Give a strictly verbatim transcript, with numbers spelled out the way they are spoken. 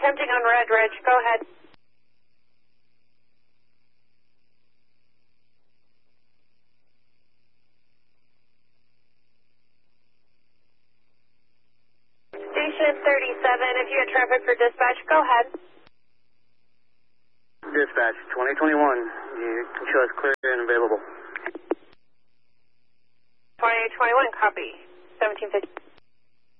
attempting on Red Ridge. Go ahead. Station thirty-seven, if you had traffic for dispatch, go ahead. Dispatch, twenty twenty-one. You can show us clear and available. twenty twenty-one, copy. seventeen fifty.